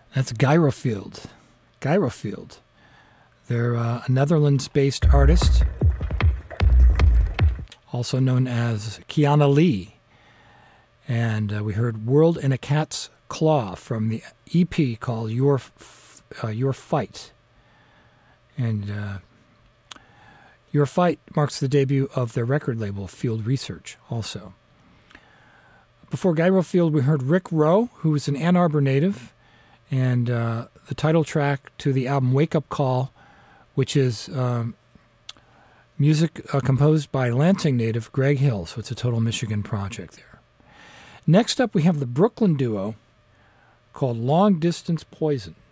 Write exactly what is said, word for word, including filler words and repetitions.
That's Gyrofield. Gyrofield. They're uh, a Netherlands-based artist, also known as Kiana Lee. And uh, we heard World in a Cat's Claw from the E P called Your F- uh, Your Fight. And uh, Your Fight marks the debut of their record label, Field Research, also. Before Gyrofield, we heard Rick Rowe, who is an Ann Arbor native, and uh, the title track to the album Wake Up Call, which is um, music uh, composed by Lansing native Greg Hill, so it's a total Michigan project there. Next up, we have the Brooklyn duo called Long Distance Poison.